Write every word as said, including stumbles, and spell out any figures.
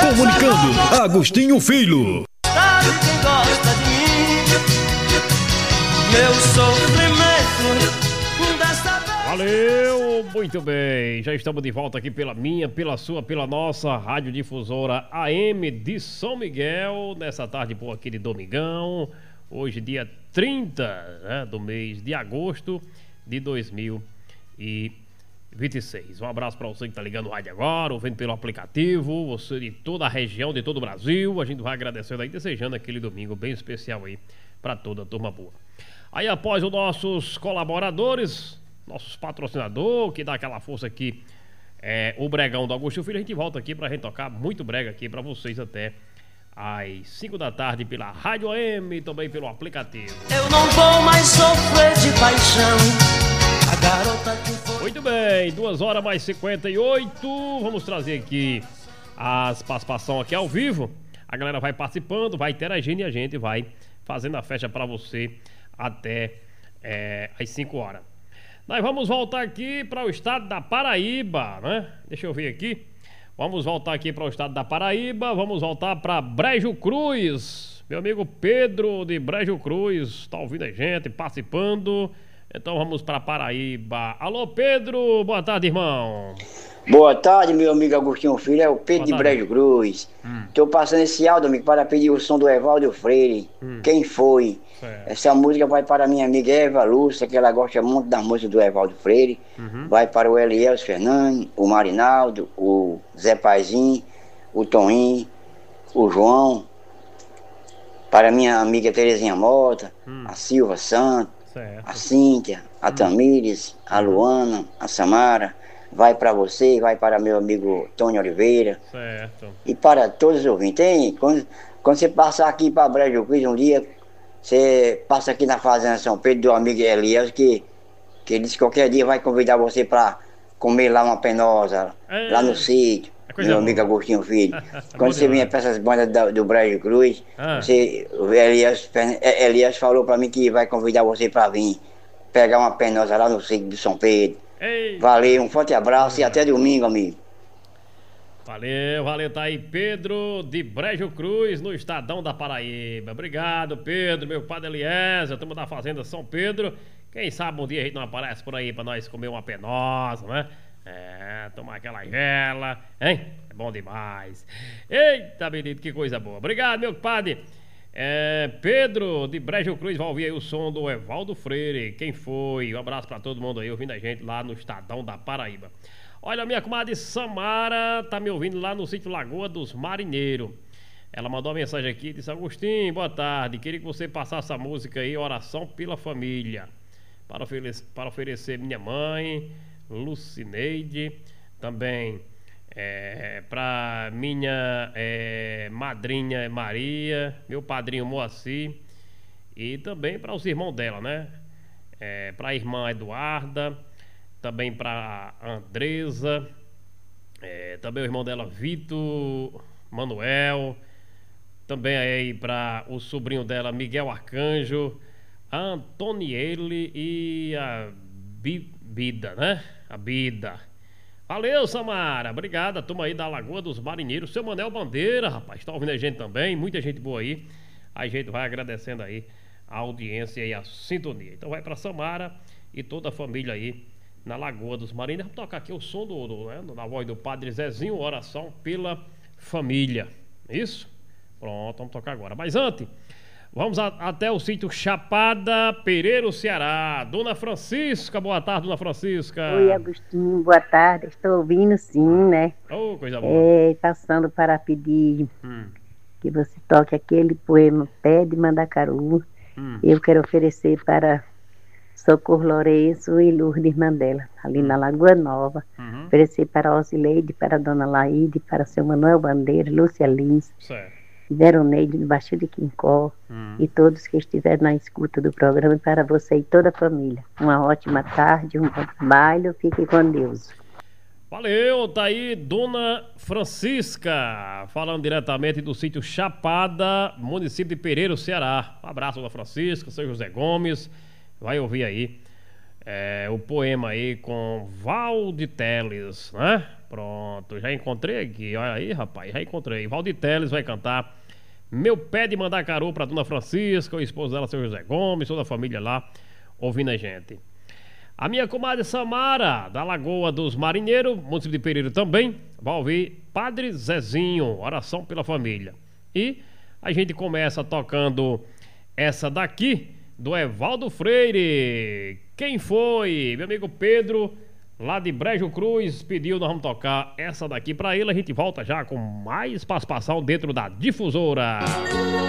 Comunicando, Agostinho Filho. Sabe quem gosta de mim? Meu sofrimento dessa vez. Valeu, muito bem. Já estamos de volta aqui pela minha, pela sua, pela nossa radiodifusora A M de São Miguel, nessa tarde por aqui de domingão. Hoje, dia trinta, né, do mês de agosto de dois mil e vinte e seis. Um abraço para você que está ligando o rádio agora, ouvindo pelo aplicativo, você de toda a região, de todo o Brasil. A gente vai agradecendo aí, desejando aquele domingo bem especial aí para toda a turma boa. Aí, após os nossos colaboradores, nossos patrocinadores, que dá aquela força aqui, é, o Bregão do Agostinho Filho, a gente volta aqui pra gente tocar muito brega aqui pra vocês até às cinco da tarde pela Rádio A M e também pelo aplicativo. Eu não vou mais sofrer de paixão. A garota que foi... Muito bem, duas horas mais cinquenta e oito. Vamos trazer aqui as participações aqui ao vivo. A galera vai participando, vai interagindo e a gente vai fazendo a festa pra você até é, às cinco horas. Nós vamos voltar aqui para o estado da Paraíba, né? Deixa eu ver aqui. Vamos voltar aqui para o estado da Paraíba. Vamos voltar para Brejo Cruz. Meu amigo Pedro de Brejo Cruz está ouvindo a gente, participando. Então vamos para Paraíba. Alô, Pedro. Boa tarde, irmão. Boa tarde, meu amigo Agostinho Filho. É o Pedro de Brejo Cruz. Estou hum. passando esse áudio, amigo, para pedir o som do Evaldo Freire. Hum. Quem foi? Certo. Essa música vai para a minha amiga Eva Lúcia, que ela gosta muito das músicas do Evaldo Freire. Uhum. Vai para o Elielso Fernandes, o Marinaldo, o Zé Paizinho, o Toninho, o João. Para a minha amiga Terezinha Mota, hum. a Silva Santos, certo. A Cíntia, a hum. Tamires, a Luana, a Samara. Vai para você, vai para meu amigo Tony Oliveira. Certo. E para todos os ouvintes. Hein? Quando, quando você passar aqui para Brejo Cruz um dia, você passa aqui na Fazenda São Pedro do amigo Elias, que, que ele disse que qualquer dia vai convidar você para comer lá uma penosa, é, lá no sítio. É meu amigo Agostinho Filho. Quando você vinha para essas bandas do, do Brejo Cruz, ah. você, o Elias, Elias falou para mim que vai convidar você para vir pegar uma penosa lá no sítio de São Pedro. Ei. Valeu, um forte abraço e até domingo, amigo. Valeu, valeu, tá aí Pedro de Brejo Cruz, no Estadão da Paraíba. Obrigado, Pedro, meu padre Eliezer, estamos da Fazenda São Pedro. Quem sabe um dia a gente não aparece por aí pra nós comer uma penosa, né? É, tomar aquela gela, hein? É bom demais. Eita, menino, que coisa boa. Obrigado, meu padre. É, Pedro de Brejo Cruz vai ouvir aí o som do Evaldo Freire. Quem foi? Um abraço pra todo mundo aí ouvindo a gente lá no Estadão da Paraíba. Olha, minha comadre Samara tá me ouvindo lá no sítio Lagoa dos Marinheiros. Ela mandou uma mensagem aqui e disse: Agostinho, boa tarde, queria que você passasse essa música aí, Oração pela Família, para oferecer, para oferecer minha mãe Lucineide, também É, pra minha é, madrinha Maria, meu padrinho Moacir, e também para os irmãos dela, né? É, para a irmã Eduarda, também para Andresa, é, também o irmão dela Vitor Manuel, também aí para o sobrinho dela Miguel Arcanjo, a Antoniele e a Bida, né? A Bida. Valeu, Samara, obrigado, a turma aí da Lagoa dos Marinheiros. Seu Manel Bandeira, rapaz, tá ouvindo a gente também, muita gente boa aí. A gente vai agradecendo aí a audiência e a sintonia. Então vai pra Samara e toda a família aí na Lagoa dos Marinheiros. Vamos tocar aqui o som do, do né, na voz do Padre Zezinho, Oração pela Família. Isso? Pronto, vamos tocar agora. Mas antes, vamos a, até o sítio Chapada, Pereiro, Ceará. Dona Francisca, boa tarde, Dona Francisca. Oi, Agostinho, boa tarde. Estou ouvindo sim, né? Oh, coisa boa. É, passando para pedir hum. que você toque aquele poema Pé de Mandacaru. Hum. Eu quero oferecer para Socorro Lourenço e Lourdes Mandela, ali hum. na Lagoa Nova. Uhum. Oferecer para Osileide, para Dona Laíde, para seu Manuel Bandeira, Lúcia Lins. Certo. Veroneide no Baixio de Quincó, hum. e todos que estiverem na escuta do programa, para você e toda a família. Uma ótima tarde, um bom trabalho, fique com Deus. Valeu, tá aí Dona Francisca, falando diretamente do sítio Chapada, município de Pereiro, Ceará. Um abraço, Dona Francisca, seu José Gomes, vai ouvir aí é, o poema aí com Valde Teles, né? Pronto, já encontrei aqui, olha aí, rapaz, já encontrei. Valdir Teles vai cantar Meu Pé de Mandacaru pra Dona Francisca, o esposo dela, seu José Gomes, toda a família lá, ouvindo a gente. A minha comadre Samara, da Lagoa dos Marinheiros, município de Pereira também, vai ouvir Padre Zezinho, oração pela família. E a gente começa tocando essa daqui, do Evaldo Freire. Quem foi? Meu amigo Pedro, lá de Brejo Cruz, pediu, nós vamos tocar essa daqui pra ele. A gente volta já com mais participação dentro da Difusora.